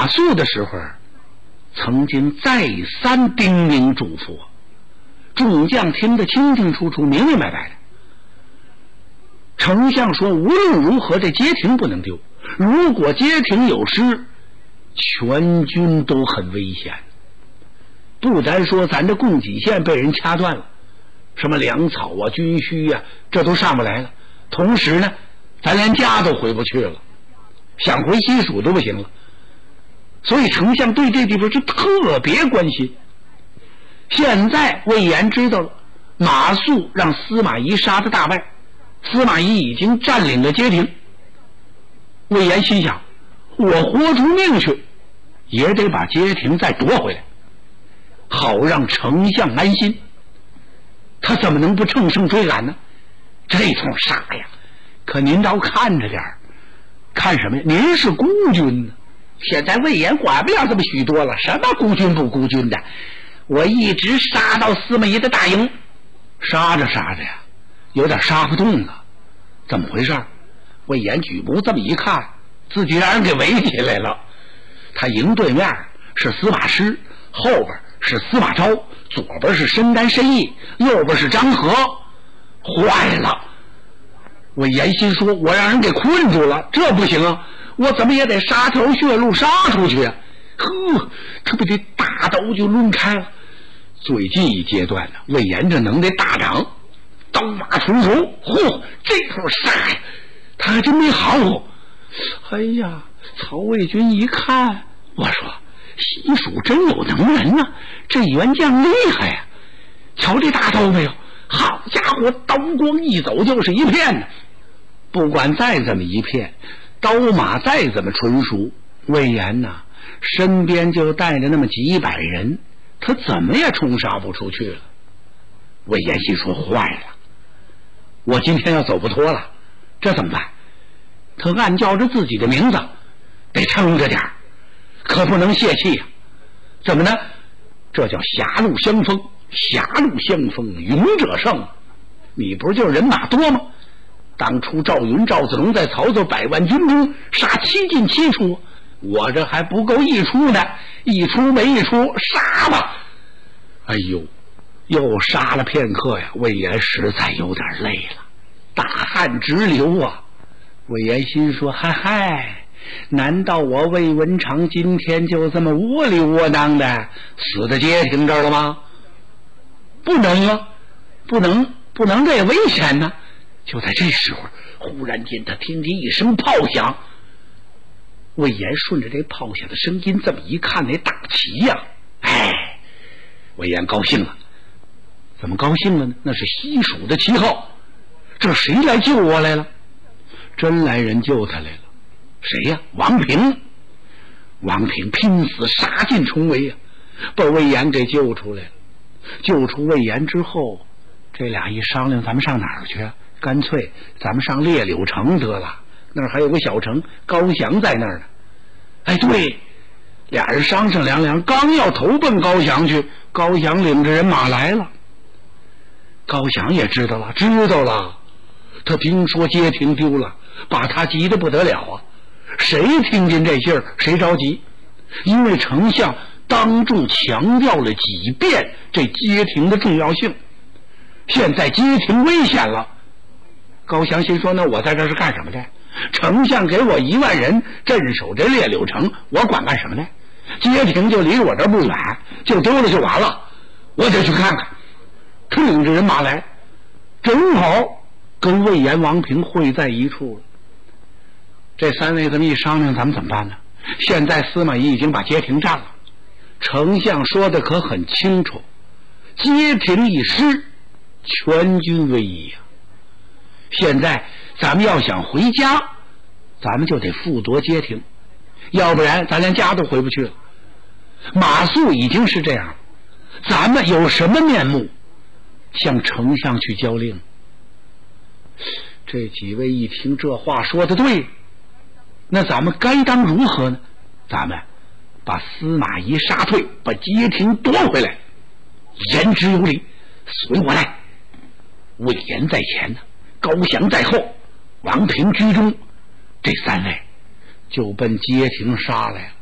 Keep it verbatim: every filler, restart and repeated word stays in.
马谡的时候，曾经再三叮咛嘱咐，众将听得清清楚楚、明明白白的。丞相说，无论如何这街亭不能丢，如果街亭有失，全军都很危险。不单说咱这供给线被人掐断了，什么粮草啊、军需啊，这都上不来了。同时呢，咱连家都回不去了，想回西蜀都不行了。所以丞相对这地方是特别关心。现在魏延知道了马谡让司马懿杀的大败，司马懿已经占领了街亭。魏延心想，我豁出命去也得把街亭再夺回来，好让丞相安心。他怎么能不乘胜追赶呢？这通杀呀，可您倒看着点儿，看什么呀？您是孤军呢，现在魏延管不了这么许多了，什么孤军不孤军的，我一直杀到司马懿的大营，杀着杀着呀，有点杀不动了。怎么回事？魏延举目这么一看，自己让人给围起来了。他营对面是司马师，后边是司马昭，左边是申丹、申毅，右边是张合。坏了！魏延心说，我让人给困住了，这不行啊，我怎么也得杀条血路杀出去啊。呵，这不得大刀就抡开了。最近一阶段呢，魏延这能耐大涨，刀马重重，嚯，这头杀呀，他还真没含糊。哎呀，曹魏军一看，我说西蜀真有能人呐、啊，这元将厉害呀、啊！瞧这大刀没有？好家伙，刀光一走就是一片呢。不管再怎么一片，刀马再怎么纯熟，魏延呐、啊，身边就带着那么几百人，他怎么也冲杀不出去了。魏延心说，坏了，我今天要走不脱了，这怎么办？他暗叫着自己的名字，得撑着点儿，可不能泄气呀、啊。怎么呢？这叫狭路相逢，狭路相逢，勇者胜。你不是就是人马多吗？当初赵云、赵子龙在曹操百万军中杀七进七出，我这还不够一出呢，一出没一出，杀吧！哎呦，又杀了片刻呀，魏延实在有点累了，大汗直流啊。魏延心说，嗨嗨，难道我魏文长今天就这么窝里窝囊的死在街亭这儿了吗？不能啊，不能不能，这也危险呢。就在这时候，忽然间他听见一声炮响。魏延顺着这炮响的声音这么一看，那大旗呀、啊，哎，魏延高兴了。怎么高兴了呢？那是西蜀的旗号，这谁来救我来了？真来人救他来了。谁呀？王平。王平拼死杀进重围呀、啊，把魏延给救出来了。救出魏延之后，这俩一商量，咱们上哪儿去啊？干脆咱们上列柳城得了，那儿还有个小城，高翔在那儿呢。哎，对，俩人商商量量，刚要投奔高翔去，高翔领着人马来了。高翔也知道了，知道了，他听说街亭丢了，把他急得不得了啊！谁听见这信儿，谁着急？因为丞相当众强调了几遍这街亭的重要性，现在街亭危险了。高翔心说，那我在这是干什么的？丞相给我一万人镇守这列柳城，我管干什么呢？街亭就离我这不远，就丢了就完了，我得去看看。他领着人马来，正好跟魏延、王平会在一处了。这三位这么一商量，咱们怎么办呢？现在司马懿已经把街亭占了，丞相说的可很清楚，街亭一失，全军危矣啊！现在咱们要想回家，咱们就得复夺街亭，要不然咱连家都回不去了。马谡已经是这样，咱们有什么面目向丞相去交令？这几位一听这话说的对，那咱们该当如何呢？咱们把司马懿杀退，把街亭夺回来，言之有理，随我来。魏延在前呢，高翔在后，王平居中，这三位就奔街亭杀来了。